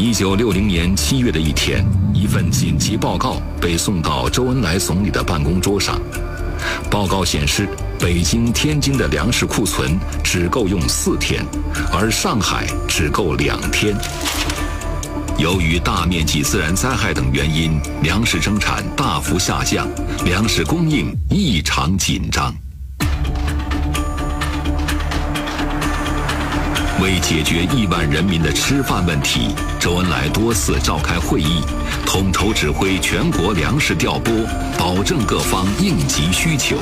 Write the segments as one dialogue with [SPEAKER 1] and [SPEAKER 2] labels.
[SPEAKER 1] 1960年7月的一天，一份紧急报告被送到周恩来总理的办公桌上。报告显示，北京、天津的粮食库存只够用4天，而上海只够2天。由于大面积自然灾害等原因，粮食生产大幅下降，粮食供应异常紧张。为解决亿万人民的吃饭问题，周恩来多次召开会议，统筹指挥全国粮食调拨，保证各方应急需求。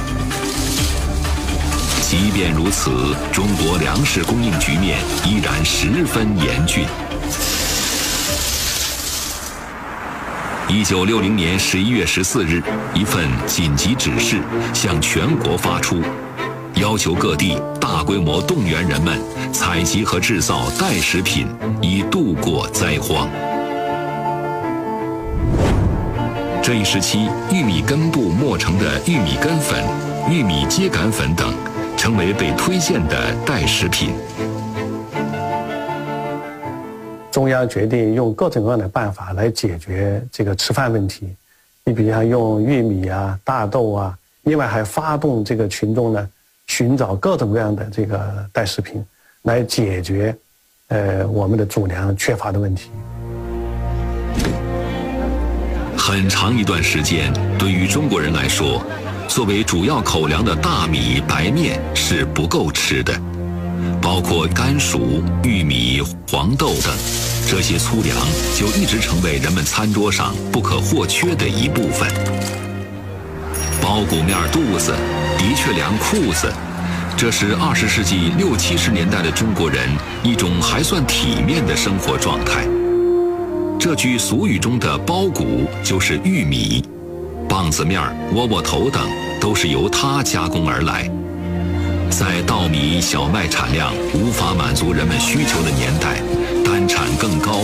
[SPEAKER 1] 即便如此，中国粮食供应局面依然十分严峻。1960年11月14日，一份紧急指示向全国发出，要求各地大规模动员人们采集和制造代食品，以度过灾荒。这一时期，玉米根部磨成的玉米根粉、玉米秸秆粉等，成为被推荐的代食品。
[SPEAKER 2] 中央决定用各种各样的办法来解决这个吃饭问题，你比方用玉米啊、大豆啊，另外还发动这个群众呢寻找各种各样的这个代食品，来解决我们的主粮缺乏的问题。
[SPEAKER 1] 很长一段时间，对于中国人来说，作为主要口粮的大米、白面是不够吃的，包括甘薯、玉米、黄豆等，这些粗粮就一直成为人们餐桌上不可或缺的一部分。包谷面肚子，的确凉裤子，这是20世纪60、70年代的中国人一种还算体面的生活状态。这句俗语中的包谷就是玉米，棒子面、窝窝头等都是由它加工而来。在稻米、小麦产量无法满足人们需求的年代，单产更高。